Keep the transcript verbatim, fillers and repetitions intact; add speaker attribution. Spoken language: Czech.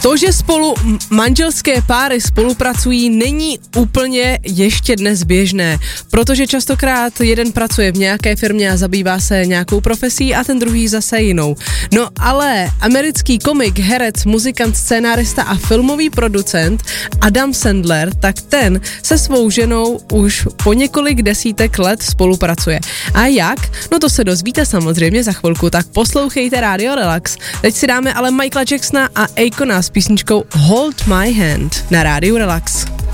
Speaker 1: To, že spolu manželské páry spolupracují, není úplně ještě dnes běžné, protože častokrát jeden pracuje v nějaké firmě a zabývá se nějakou profesí a ten druhý zase jinou. No ale americký komik, herec, muzikant, scénárista a filmový producent Adam Sandler, tak ten se svou ženou už po několik desítek let spolupracuje. A jak? No to se dozvíte samozřejmě za chvilku, tak poslouchejte Radio Relax. Teď si dáme ale Michaela Jacksona a Akona s písničkou Hold My Hand na Rádiu Relax.